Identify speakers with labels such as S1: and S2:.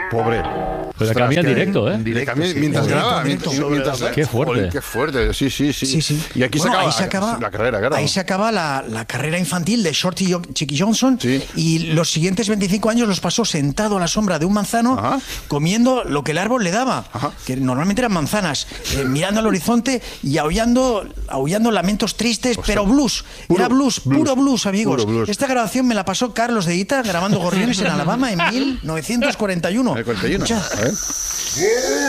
S1: Pobre.
S2: Pero cambia en directo, ¿eh?
S1: Mientras graba.
S2: Qué fuerte.
S1: Joder, qué fuerte, sí. Y aquí
S3: Bueno,
S1: se acaba la carrera, claro.
S3: Ahí se acaba la carrera infantil de Shorty Chicky Johnson,
S1: Sí.
S3: y los siguientes 25 años los pasó sentado a la sombra de un manzano,
S1: Ajá.
S3: comiendo lo que el árbol le daba,
S1: Ajá.
S3: que normalmente eran manzanas, mirando al horizonte y aullando lamentos tristes, pero blues. Era puro blues, amigos.
S1: Puro blues.
S3: Esta grabación me la pasó Carlos de Ita grabando Gorriones en Alabama en 1941.
S1: El 41.
S3: Escucha.
S1: A ver.